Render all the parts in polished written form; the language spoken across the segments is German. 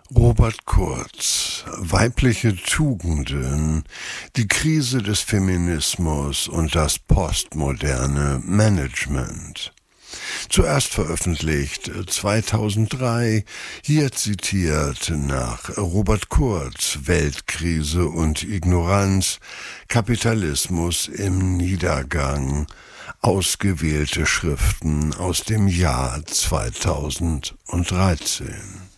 Robert Kurz, Weibliche Tugenden, die Krise des Feminismus und das postmoderne Management. Zuerst veröffentlicht 2003, hier zitiert nach Robert Kurz, Weltkrise und Ignoranz, Kapitalismus im Niedergang, ausgewählte Schriften aus dem Jahr 2013.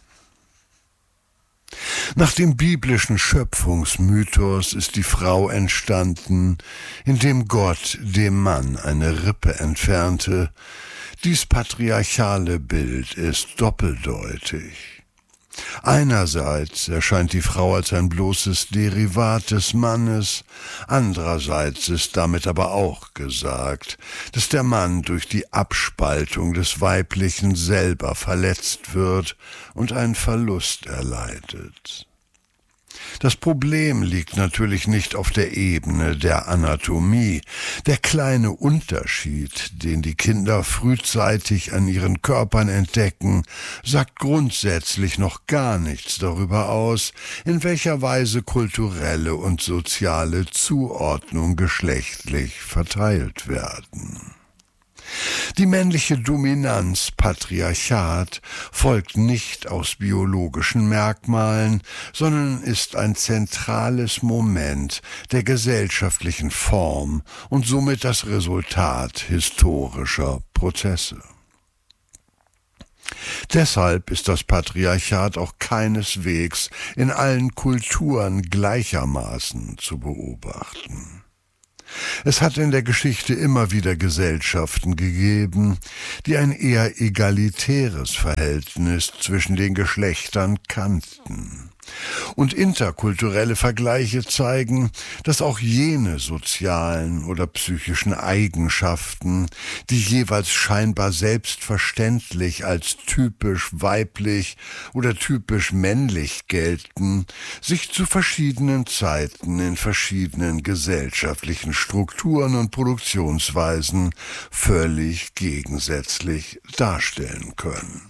Nach dem biblischen Schöpfungsmythos ist die Frau entstanden, indem Gott dem Mann eine Rippe entfernte. Dies patriarchale Bild ist doppeldeutig. Einerseits erscheint die Frau als ein bloßes Derivat des Mannes, andererseits ist damit aber auch gesagt, dass der Mann durch die Abspaltung des Weiblichen selber verletzt wird und einen Verlust erleidet. Das Problem liegt natürlich nicht auf der Ebene der Anatomie. Der kleine Unterschied, den die Kinder frühzeitig an ihren Körpern entdecken, sagt grundsätzlich noch gar nichts darüber aus, in welcher Weise kulturelle und soziale Zuordnung geschlechtlich verteilt werden. Die männliche Dominanz, Patriarchat, folgt nicht aus biologischen Merkmalen, sondern ist ein zentrales Moment der gesellschaftlichen Form und somit das Resultat historischer Prozesse. Deshalb ist das Patriarchat auch keineswegs in allen Kulturen gleichermaßen zu beobachten. Es hat in der Geschichte immer wieder Gesellschaften gegeben, die ein eher egalitäres Verhältnis zwischen den Geschlechtern kannten. Und interkulturelle Vergleiche zeigen, dass auch jene sozialen oder psychischen Eigenschaften, die jeweils scheinbar selbstverständlich als typisch weiblich oder typisch männlich gelten, sich zu verschiedenen Zeiten in verschiedenen gesellschaftlichen Strukturen und Produktionsweisen völlig gegensätzlich darstellen können.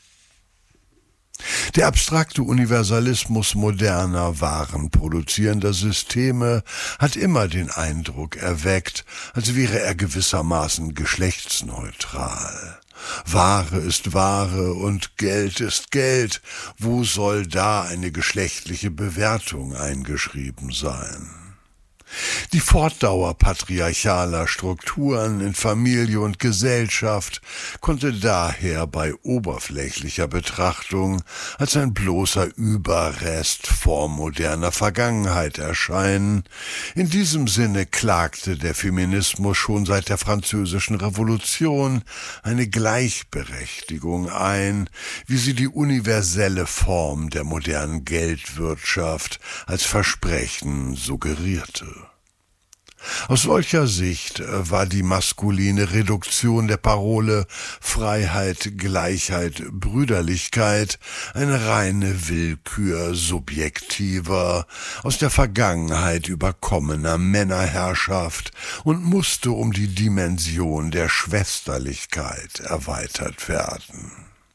Der abstrakte Universalismus moderner, warenproduzierender Systeme hat immer den Eindruck erweckt, als wäre er gewissermaßen geschlechtsneutral. Ware ist Ware und Geld ist Geld. Wo soll da eine geschlechtliche Bewertung eingeschrieben sein? Die Fortdauer patriarchaler Strukturen in Familie und Gesellschaft konnte daher bei oberflächlicher Betrachtung als ein bloßer Überrest vormoderner Vergangenheit erscheinen. In diesem Sinne klagte der Feminismus schon seit der Französischen Revolution eine Gleichberechtigung ein, wie sie die universelle Form der modernen Geldwirtschaft als Versprechen suggerierte. Aus solcher Sicht war die maskuline Reduktion der Parole Freiheit, Gleichheit, Brüderlichkeit eine reine Willkür subjektiver, aus der Vergangenheit überkommener Männerherrschaft und musste um die Dimension der Schwesterlichkeit erweitert werden.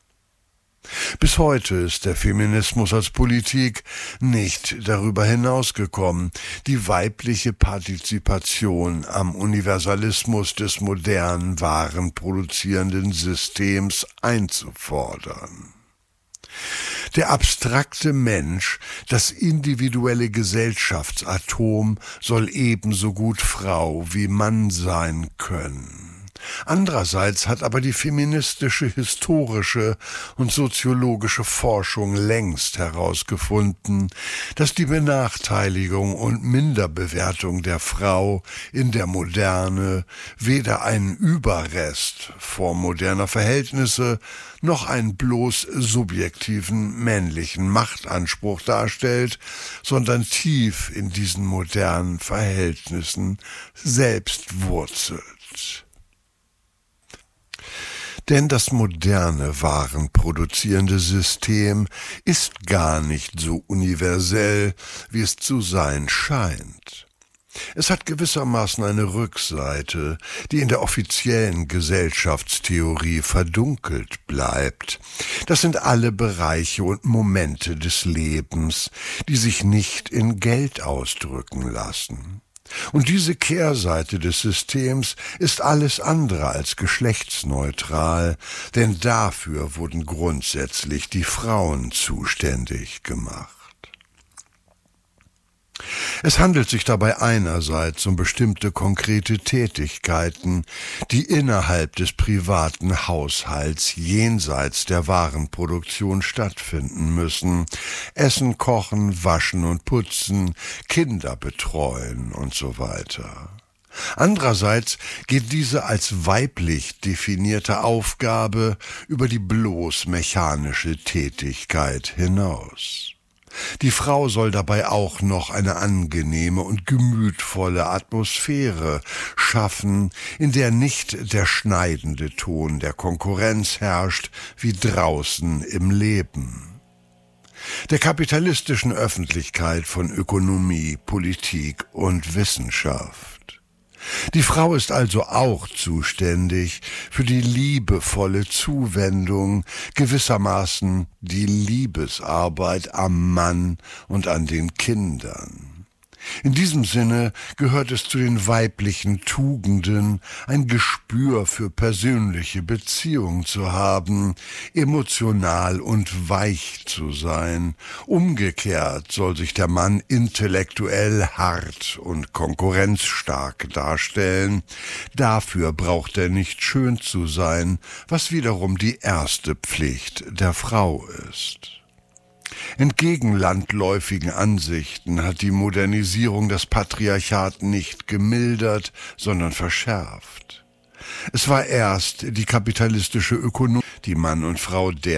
Bis heute ist der Feminismus als Politik nicht darüber hinausgekommen, die weibliche Partizipation am Universalismus des modernen, warenproduzierenden Systems einzufordern. Der abstrakte Mensch, das individuelle Gesellschaftsatom, soll ebenso gut Frau wie Mann sein können. Andererseits hat aber die feministische, historische und soziologische Forschung längst herausgefunden, dass die Benachteiligung und Minderbewertung der Frau in der Moderne weder einen Überrest vormoderner Verhältnisse noch einen bloß subjektiven männlichen Machtanspruch darstellt, sondern tief in diesen modernen Verhältnissen selbst wurzelt. Denn das moderne, warenproduzierende System ist gar nicht so universell, wie es zu sein scheint. Es hat gewissermaßen eine Rückseite, die in der offiziellen Gesellschaftstheorie verdunkelt bleibt. Das sind alle Bereiche und Momente des Lebens, die sich nicht in Geld ausdrücken lassen. Und diese Kehrseite des Systems ist alles andere als geschlechtsneutral, denn dafür wurden grundsätzlich die Frauen zuständig gemacht. Es handelt sich dabei einerseits um bestimmte konkrete Tätigkeiten, die innerhalb des privaten Haushalts jenseits der Warenproduktion stattfinden müssen. Essen, kochen, waschen und putzen, Kinder betreuen und so weiter. Andererseits geht diese als weiblich definierte Aufgabe über die bloß mechanische Tätigkeit hinaus. Die Frau soll dabei auch noch eine angenehme und gemütvolle Atmosphäre schaffen, in der nicht der schneidende Ton der Konkurrenz herrscht, wie draußen im Leben. Der kapitalistischen Öffentlichkeit von Ökonomie, Politik und Wissenschaft. Die Frau ist also auch zuständig für die liebevolle Zuwendung, gewissermaßen die Liebesarbeit am Mann und an den Kindern. In diesem Sinne gehört es zu den weiblichen Tugenden, ein Gespür für persönliche Beziehung zu haben, emotional und weich zu sein. Umgekehrt soll sich der Mann intellektuell hart und konkurrenzstark darstellen. Dafür braucht er nicht schön zu sein, was wiederum die erste Pflicht der Frau ist. Entgegen landläufigen Ansichten hat die Modernisierung das Patriarchat nicht gemildert, sondern verschärft. Es war erst die kapitalistische Ökonomie, die Mann und Frau